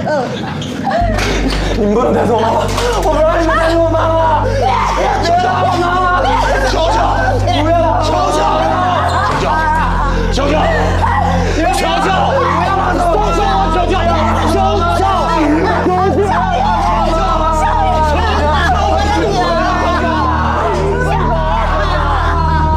你们不能带走我妈妈，我不让你们带走我妈妈。